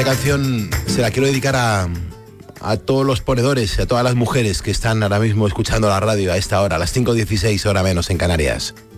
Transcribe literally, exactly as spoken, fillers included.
Esta canción se la quiero dedicar a, a todos los ponedores, a todas las mujeres que están ahora mismo escuchando la radio a esta hora, a las cinco dieciséis, hora menos en Canarias.